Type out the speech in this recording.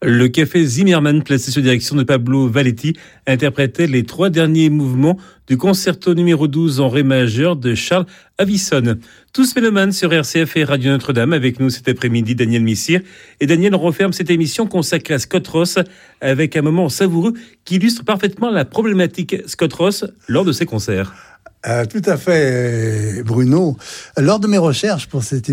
Le café Zimmermann, placé sous direction de Pablo Valletti, interprétait les 3 derniers mouvements du concerto numéro 12 en ré majeur de Charles Avison. Tous mélomanes sur RCF et Radio Notre-Dame. Avec nous cet après-midi, Daniel Missire. Et Daniel referme cette émission consacrée à Scott Ross avec un moment savoureux qui illustre parfaitement la problématique Scott Ross lors de ses concerts. Tout à fait, Bruno. Lors de mes recherches pour cette